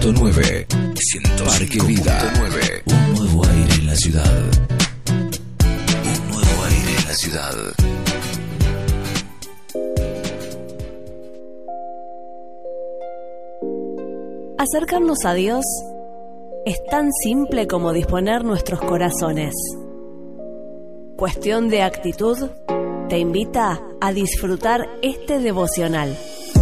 105.9. Parque Vida. Un nuevo aire en la ciudad. Un nuevo aire en la ciudad. Acercarnos a Dios es tan simple como disponer nuestros corazones. Cuestión de actitud te invita a disfrutar este devocional.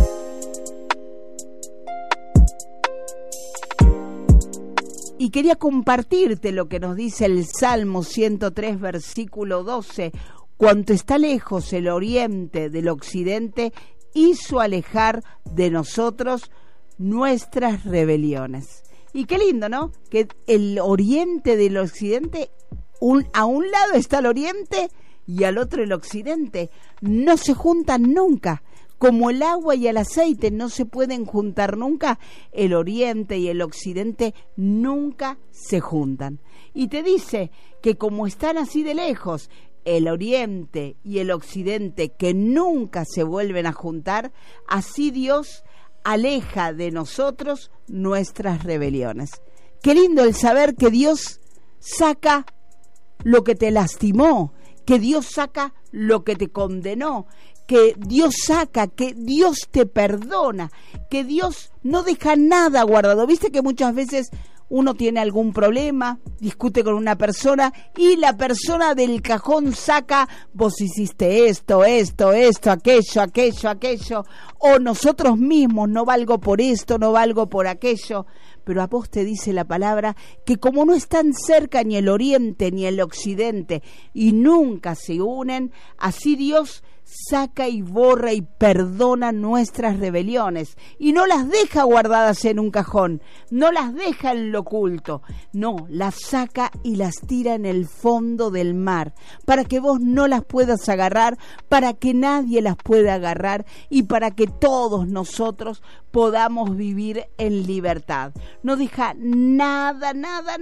Y quería compartirte lo que nos dice el Salmo 103, versículo 12. Cuanto está lejos el oriente del occidente, hizo alejar de nosotros nuestras rebeliones. Y qué lindo, ¿no? Que el oriente del occidente, a un lado está el oriente y al otro el occidente. No se juntan nunca. Como el agua y el aceite no se pueden juntar nunca, el oriente y el occidente nunca se juntan. Y te dice que como están así de lejos, el oriente y el occidente que nunca se vuelven a juntar, así Dios aleja de nosotros nuestras rebeliones. Qué lindo el saber que Dios saca lo que te lastimó, que Dios saca lo que te condenó, que Dios saca, que Dios te perdona, que Dios no deja nada guardado. ¿Viste que muchas veces uno tiene algún problema, discute con una persona y la persona del cajón saca, vos hiciste esto, aquello, o nosotros mismos, no valgo por esto, no valgo por aquello? Pero a vos te dice la palabra que como no están cerca ni el oriente ni el occidente y nunca se unen, así Dios saca y borra y perdona nuestras rebeliones y no las deja guardadas en un cajón, no las deja en lo oculto, no, las saca y las tira en el fondo del mar para que vos no las puedas agarrar, para que nadie las pueda agarrar y para que todos nosotros podamos vivir en libertad. No deja nada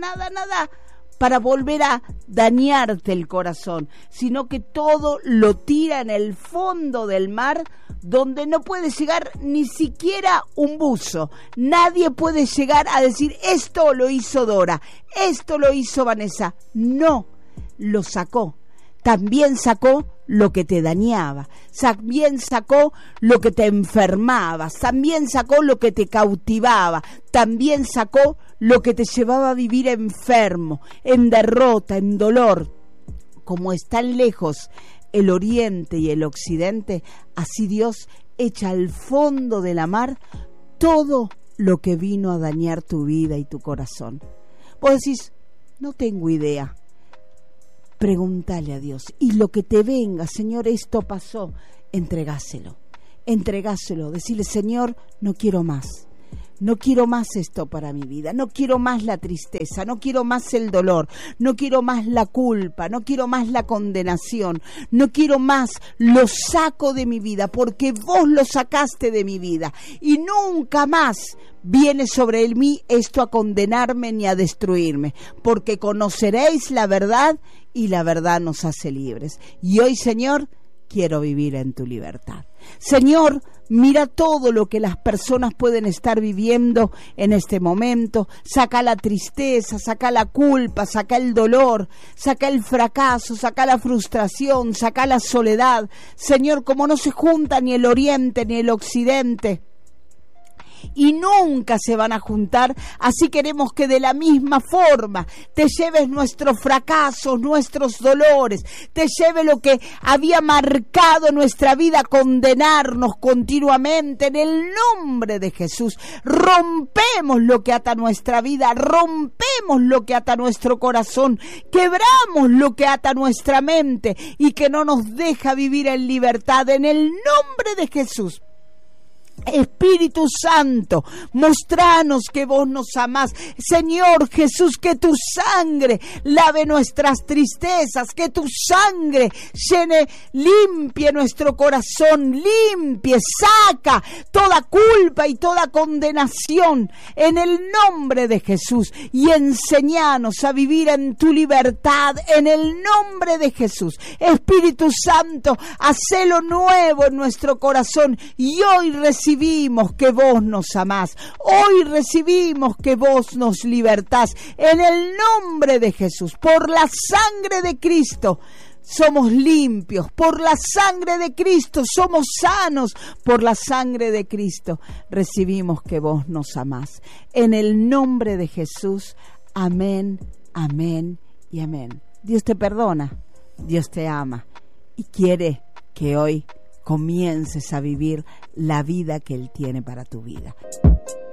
para volver a dañarte el corazón, sino que todo lo tira en el fondo del mar, donde no puede llegar ni siquiera un buzo. Nadie puede llegar a decir, esto lo hizo Dora, esto lo hizo Vanessa. No, lo sacó. También sacó lo que te dañaba, también sacó lo que te enfermaba, también sacó lo que te cautivaba, también sacó lo que te llevaba a vivir enfermo, en derrota, en dolor. Como están lejos el oriente y el occidente, así Dios echa al fondo de la mar todo lo que vino a dañar tu vida y tu corazón. Vos decís, no tengo idea. Pregúntale a Dios y lo que te venga, Señor, esto pasó, entregáselo, decirle, Señor, no quiero más esto para mi vida, no quiero más la tristeza, no quiero más el dolor, no quiero más la culpa, no quiero más la condenación, no quiero más, lo saco de mi vida porque vos lo sacaste de mi vida y nunca más viene sobre mí esto a condenarme ni a destruirme, porque conoceréis la verdad y la verdad nos hace libres. Y hoy, Señor, quiero vivir en tu libertad. Señor, mira todo lo que las personas pueden estar viviendo en este momento. Saca la tristeza, saca la culpa, saca el dolor, saca el fracaso, saca la frustración, saca la soledad. Señor, como no se junta ni el oriente ni el occidente, y nunca se van a juntar, así queremos que de la misma forma te lleves nuestros fracasos, nuestros dolores, te lleve lo que había marcado nuestra vida, condenarnos continuamente. En el nombre de Jesús rompemos lo que ata nuestra vida, rompemos lo que ata nuestro corazón, quebramos lo que ata nuestra mente y que no nos deja vivir en libertad. En el nombre de Jesús, Espíritu Santo, mostranos que vos nos amás. Señor Jesús, que tu sangre lave nuestras tristezas, que tu sangre limpie nuestro corazón, limpie, saca toda culpa y toda condenación en el nombre de Jesús, y enséñanos a vivir en tu libertad en el nombre de Jesús. Espíritu Santo, hacelo nuevo en nuestro corazón y hoy recibimos recibimos que vos nos amás. Hoy recibimos que vos nos libertás. En el nombre de Jesús, por la sangre de Cristo, somos limpios. Por la sangre de Cristo somos sanos. Por la sangre de Cristo recibimos que vos nos amás. En el nombre de Jesús, amén, amén y amén. Dios te perdona, Dios te ama y quiere que hoy comiences a vivir la vida que Él tiene para tu vida.